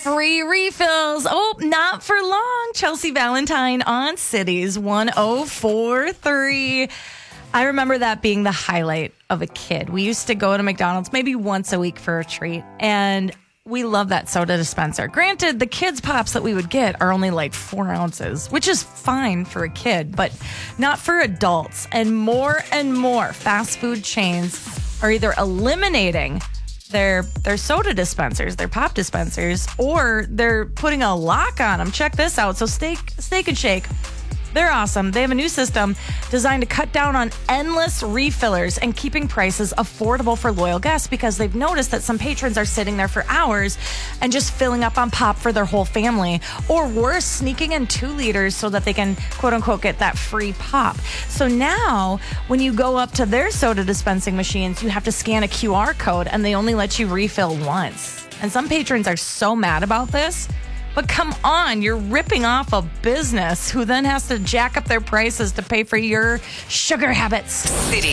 Free refills. Oh, not for long. Chelsea Valentine on Cities 104.3. I remember that being the highlight of a kid. We used to go to McDonald's maybe once a week for a treat, and we love that soda dispenser. Granted, the kids' pops that we would get are only like 4 ounces, which is fine for a kid, but not for adults. And more fast food chains are either eliminating their soda dispensers, their pop dispensers, or they're putting a lock on them. Check this out. So Steak and Shake, they're awesome. They have a new system designed to cut down on endless refillers and keeping prices affordable for loyal guests, because they've noticed that some patrons are sitting there for hours and just filling up on pop for their whole family, or worse, sneaking in 2 liters so that they can, quote unquote, get that free pop. So now when you go up to their soda dispensing machines, you have to scan a QR code and they only let you refill once. And some patrons are so mad about this. But come on, you're ripping off a business who then has to jack up their prices to pay for your sugar habits. City